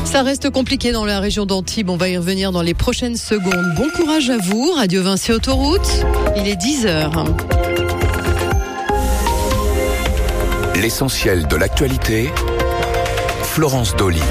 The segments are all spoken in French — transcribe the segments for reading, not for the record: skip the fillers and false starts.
Ça reste compliqué dans la région d'Antibes. On va y revenir dans les prochaines secondes. Bon courage à vous, Radio Vinci Autoroute. Il est 10h. L'essentiel de l'actualité, Florence Dolly.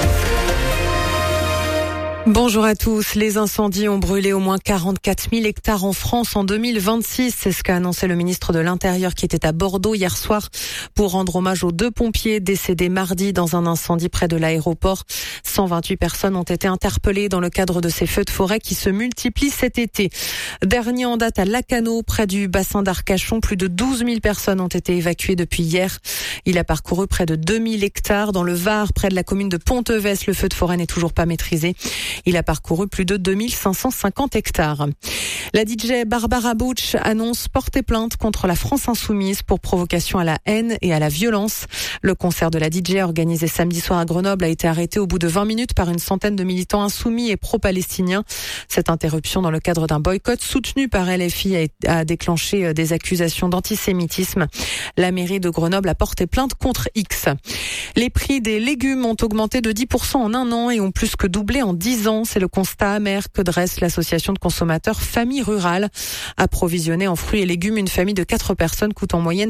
Bonjour à tous. Les incendies ont brûlé au moins 44 000 hectares en France en 2026. C'est ce qu'a annoncé le ministre de l'Intérieur qui était à Bordeaux hier soir pour rendre hommage aux 2 pompiers décédés mardi dans un incendie près de l'aéroport. 128 personnes ont été interpellées dans le cadre de ces feux de forêt qui se multiplient cet été. Dernier en date à Lacanau, près du bassin d'Arcachon, plus de 12 000 personnes ont été évacuées depuis hier. Il a parcouru près de 2 000 hectares. Dans le Var, près de la commune de Ponteves, le feu de forêt n'est toujours pas maîtrisé. Il a parcouru plus de 2550 hectares. La DJ Barbara Butch annonce porter plainte contre la France Insoumise pour provocation à la haine et à la violence. Le concert de la DJ organisé samedi soir à Grenoble a été arrêté au bout de 20 minutes par une centaine de militants insoumis et pro-palestiniens. Cette interruption dans le cadre d'un boycott soutenu par LFI a déclenché des accusations d'antisémitisme. La mairie de Grenoble a porté plainte contre X. Les prix des légumes ont augmenté de 10% en un an et ont plus que doublé en 10 ans. C'est le constat amer que dresse l'association de consommateurs Famille Rurale. Approvisionner en fruits et légumes une famille de 4 personnes coûte en moyenne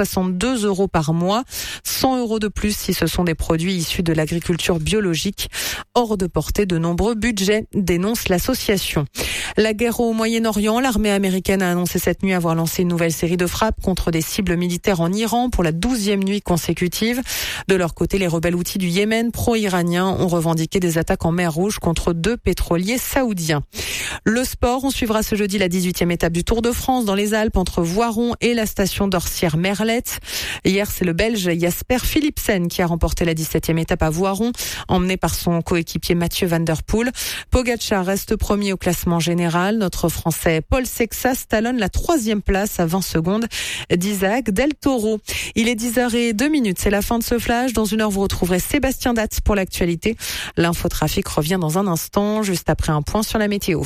162 € par mois. 100 € de plus si ce sont des produits issus de l'agriculture biologique. Hors de portée de nombreux budgets, dénonce l'association. La guerre au Moyen-Orient, l'armée américaine a annoncé cette nuit avoir lancé une nouvelle série de frappes contre des cibles militaires en Iran pour la 12e nuit consécutive. De leur côté, les rebelles houthis du Yémen pro-iraniens ont revendiqué des attaques en mer Rouge contre 2 pétroliers saoudiens. Le sport, on suivra ce jeudi la 18e étape du Tour de France dans les Alpes entre Voiron et la station d'Orsières-Merlette. Hier, c'est le Belge Jasper Philipsen qui a remporté la 17e étape à Voiron, emmené par son coéquipier Mathieu Van Der Poel. Pogacar reste premier au classement général. Notre Français Paul Sexas talonne la 3e place à 20 secondes d'Isaac Del Toro. Il est 10h02, c'est la fin de ce flash. Dans une heure, vous retrouverez Sébastien Datz pour l'actualité. L'infotrafic revient dans un instant, juste après un point sur la météo.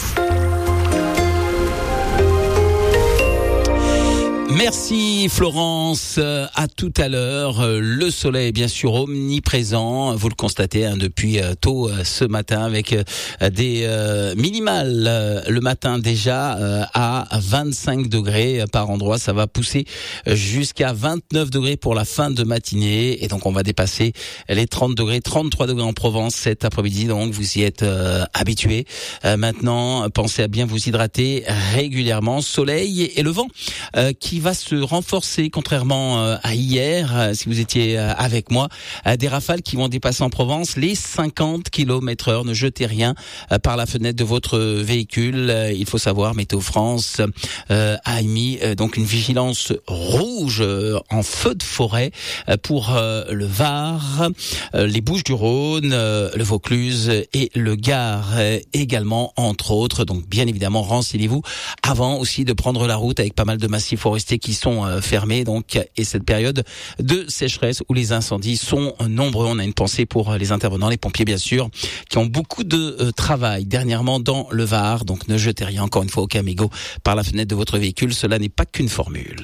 Merci Florence, à tout à l'heure. Le soleil est bien sûr omniprésent, vous le constatez depuis tôt ce matin avec des minimales le matin déjà à 25 degrés par endroit. Ça va pousser jusqu'à 29 degrés pour la fin de matinée et donc on va dépasser les 30 degrés, 33 degrés en Provence cet après-midi. Donc vous y êtes habitués. Maintenant, pensez à bien vous hydrater régulièrement. Soleil et le vent qui va se renforcer contrairement à hier, si vous étiez avec moi, des rafales qui vont dépasser en Provence les 50 km/h. Ne jetez rien par la fenêtre de votre véhicule. Il faut savoir, Météo France a émis donc une vigilance rouge en feu de forêt pour le Var, les Bouches-du-Rhône, le Vaucluse et le Gard également, entre autres. Donc bien évidemment, renseignez-vous avant aussi de prendre la route avec pas mal de massifs forestiers qui sont fermés donc, et cette période de sécheresse où les incendies sont nombreux. On a une pensée pour les intervenants, les pompiers bien sûr, qui ont beaucoup de travail dernièrement dans le Var. Donc ne jetez rien encore une fois au camigo par la fenêtre de votre véhicule. Cela n'est pas qu'une formule.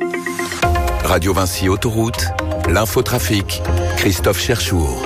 Radio Vinci Autoroute, l'infotrafic, Christophe Cherchour.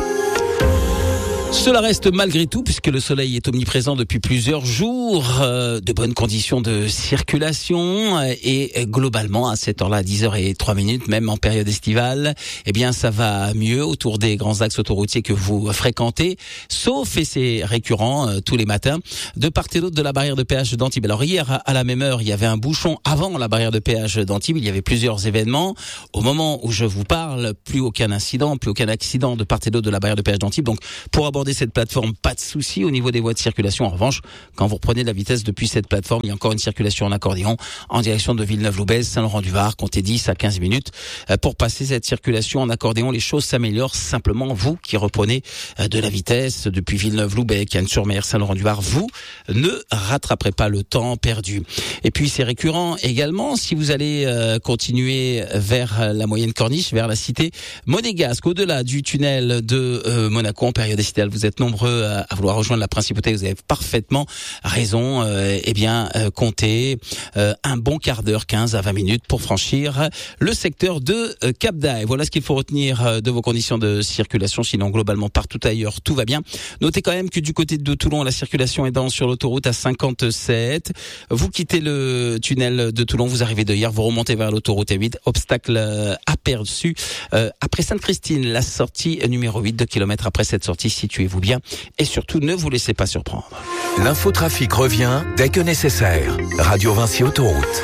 Cela reste malgré tout, puisque le soleil est omniprésent depuis plusieurs jours, de bonnes conditions de circulation et globalement à cette heure-là, à 10h03, même en période estivale, eh bien ça va mieux autour des grands axes autoroutiers que vous fréquentez, sauf, et c'est récurrent tous les matins, de part et d'autre de la barrière de péage d'Antibes. Alors hier, à la même heure, il y avait un bouchon avant la barrière de péage d'Antibes, il y avait plusieurs événements. Au moment où je vous parle, plus aucun incident, plus aucun accident de part et d'autre de la barrière de péage d'Antibes. Donc pour aborder cette plateforme, pas de souci au niveau des voies de circulation. En revanche, quand vous reprenez de la vitesse depuis cette plateforme, il y a encore une circulation en accordéon en direction de Villeneuve-Loubez, Saint-Laurent-du-Var. Comptez 10 à 15 minutes pour passer cette circulation en accordéon. Les choses s'améliorent. Simplement, vous qui reprenez de la vitesse depuis Villeneuve-Loubez, Cannes-sur-Mer, Saint-Laurent-du-Var, vous ne rattraperez pas le temps perdu. Et puis, c'est récurrent également si vous allez continuer vers la moyenne corniche, vers la cité monégasque, au-delà du tunnel de Monaco en période estivale. vous êtes nombreux à vouloir rejoindre la principauté, vous avez parfaitement raison. Comptez un bon quart d'heure, 15 à 20 minutes pour franchir le secteur de Cap d'Aille. Voilà ce qu'il faut retenir de vos conditions de circulation. Sinon, globalement, partout ailleurs, tout va bien. Notez quand même que du côté de Toulon, la circulation est dense sur l'autoroute à 57. Vous quittez le tunnel de Toulon, vous arrivez de hier, vous remontez vers l'autoroute A8. Obstacle aperçu après Sainte-Christine, la sortie numéro 8, 2 km après cette sortie. Situez-vous bien et surtout ne vous laissez pas surprendre. L'infotrafic revient dès que nécessaire. Radio Vinci Autoroute.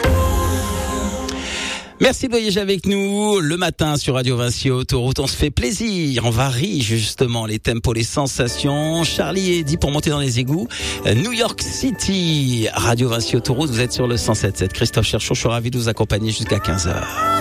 Merci de voyager avec nous le matin sur Radio Vinci Autoroute. On se fait plaisir, on varie justement les tempos, les sensations. Charlie et Eddie pour monter dans les égouts. New York City, Radio Vinci Autoroute, vous êtes sur le 107.7. Christophe Cherchot, je suis ravi de vous accompagner jusqu'à 15h.